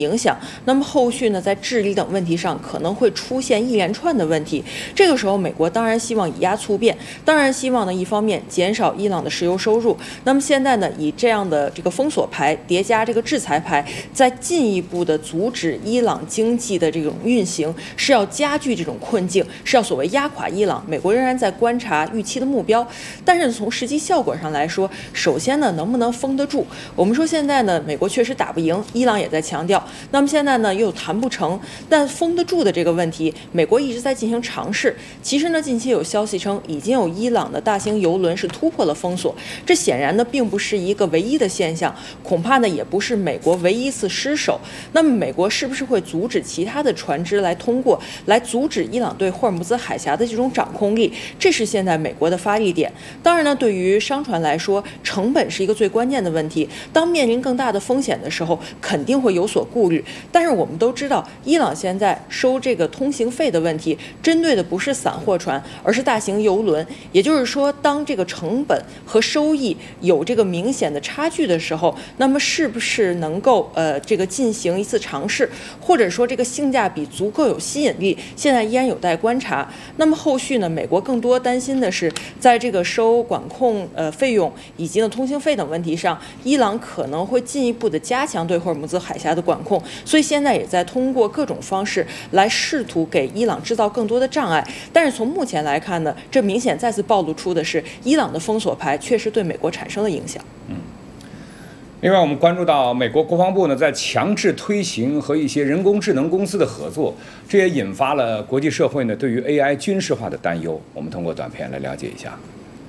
影响，那么后续呢，在治理等问题上可能会出现一连串的问题。这个时候，美国当然希望以压促变，当然希望呢，一方面减少伊朗的石油收入。那么现在呢，以这样的这个封锁牌叠加这个制裁牌，再进一步的阻止伊朗经济的这种运行，是要加剧这种困境，是要所谓压垮伊朗。美国仍然在观察预期的目标，但是从实际效果上来说，首先呢，能不能封得住？我们说现在呢，美国确实打不赢，伊朗也在强调。那么现在呢，又谈不成，但封得住的这个问题，美国一直在进行尝试。其实呢，近期有消息称，已经有伊朗的大型油轮是突破了封锁，这显然呢，并不是一个唯一的现象，恐怕呢，也不是美国唯一一次失手。那么美国是不是会阻止其他的船只来通过，来阻止伊朗对霍尔木兹海峡的这种掌控力？这是现在美国的发力点。当然呢，对于商船来说，成本是一个最关键的问题。当面临更大的风险的时候，肯定会有所顾虑。但是我们都知道，伊朗现在收这个通行费的问题，针对的不是散货船，而是大型油轮。也就是说，当这个成本和收益有这个明显的差距的时候，那么是不是能够这个进行一次尝试，或者说这个性价比足够有吸引力，现在依然有待观察。那么后续呢，美国更多担心的是，在这个收管控费用以及呢通行费等问题上，伊朗可能会进一步的加强对霍尔木兹海峡的管控，所以现在也在通过各种方式来试图给伊朗制造更多的障碍。但是从目前来看呢，这明显再次暴露出的是伊朗的封锁牌确实对美国产生了影响。 另外，我们关注到美国国防部呢在强制推行和一些人工智能公司的合作，这也引发了国际社会呢对于 AI 军事化的担忧。我们通过短片来了解一下。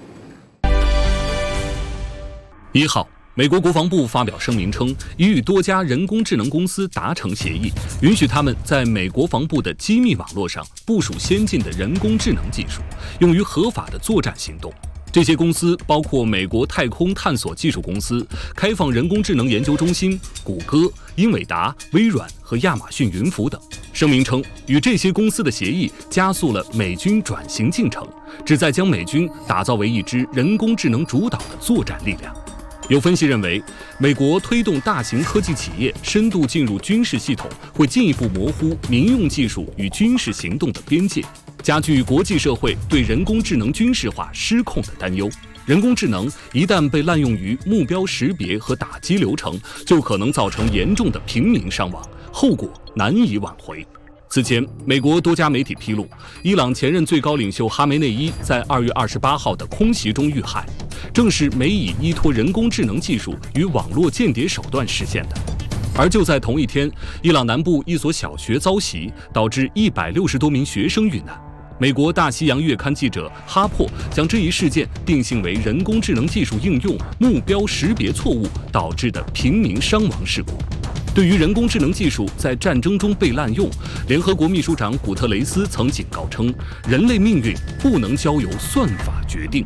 1号，美国国防部发表声明称，已与多家人工智能公司达成协议，允许他们在美国防部的机密网络上部署先进的人工智能技术，用于合法的作战行动。这些公司包括美国太空探索技术公司、开放人工智能研究中心、谷歌、英伟达、微软和亚马逊云服等。声明称，与这些公司的协议加速了美军转型进程，旨在将美军打造为一支人工智能主导的作战力量。有分析认为，美国推动大型科技企业深度进入军事系统，会进一步模糊民用技术与军事行动的边界，加剧国际社会对人工智能军事化失控的担忧。人工智能一旦被滥用于目标识别和打击流程，就可能造成严重的平民伤亡，后果难以挽回。此前，美国多家媒体披露，伊朗前任最高领袖哈梅内伊在2月28号的空袭中遇害，正是美以依托人工智能技术与网络间谍手段实现的。而就在同一天，伊朗南部一所小学遭袭，导致160多名学生遇难。美国大西洋月刊记者哈珀将这一事件定性为人工智能技术应用目标识别错误导致的平民伤亡事故。对于人工智能技术在战争中被滥用，联合国秘书长古特雷斯曾警告称，人类命运不能交由算法决定。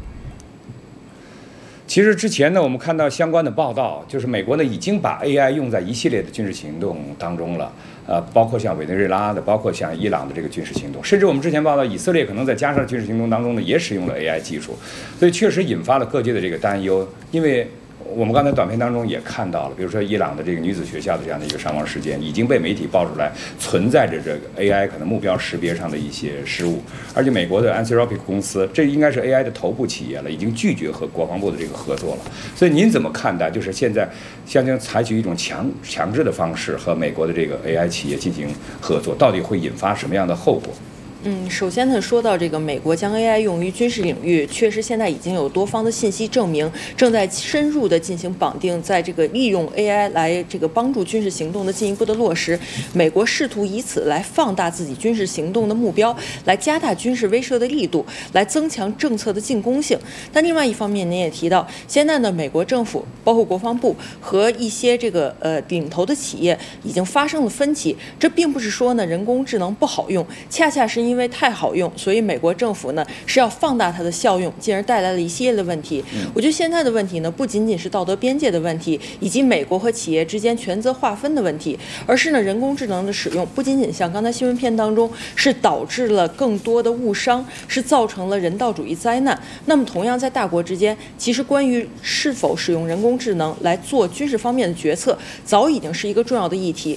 其实之前呢，我们看到相关的报道，就是美国呢已经把 AI 用在一系列的军事行动当中了，包括像委内瑞拉的，包括像伊朗的这个军事行动，甚至我们之前报道以色列可能在加沙军事行动当中呢也使用了 AI 技术，所以确实引发了各界的这个担忧，因为我们刚才短片当中也看到了，比如说伊朗的这个女子学校的这样的一个伤亡事件，已经被媒体爆出来存在着这个 AI 可能目标识别上的一些失误，而且美国的 Anthropic 公司，这应该是 AI 的头部企业了，已经拒绝和国防部的这个合作了。所以您怎么看待，就是现在将采取一种强制的方式和美国的这个 AI 企业进行合作，到底会引发什么样的后果？ 首先呢，说到这个美国将 AI 用于军事领域，确实现在已经有多方的信息证明，正在深入的进行绑定，在这个利用 AI 来这个帮助军事行动的进一步的落实。美国试图以此来放大自己军事行动的目标，来加大军事威慑的力度，来增强政策的进攻性。但另外一方面，您也提到，现在呢，美国政府包括国防部和一些这个领头的企业已经发生了分歧。这并不是说呢人工智能不好用，恰恰是因为太好用，所以美国政府呢是要放大它的效用，进而带来了一系列的问题。我觉得现在的问题呢，不仅仅是道德边界的问题，以及美国和企业之间权责划分的问题，而是呢人工智能的使用不仅仅像刚才新闻片当中是导致了更多的误伤，是造成了人道主义灾难。那么同样在大国之间，其实关于是否使用人工智能来做军事方面的决策，早已经是一个重要的议题。